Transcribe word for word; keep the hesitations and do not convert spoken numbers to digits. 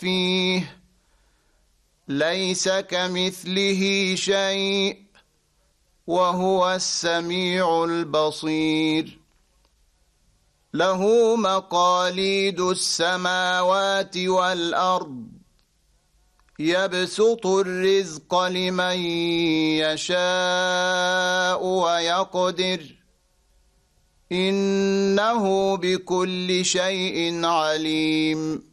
فيه ليس كمثله شيء وهو السميع البصير له مقاليد السماوات والأرض يبسط الرزق لمن يشاء ويقدر إنه بكل شيء عليم